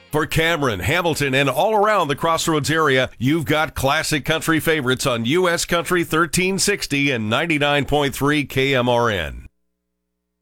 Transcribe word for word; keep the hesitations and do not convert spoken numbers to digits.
For Cameron, Hamilton, and all around the Crossroads area, you've got classic country favorites on U S Country thirteen sixty and ninety-nine point three K M R N.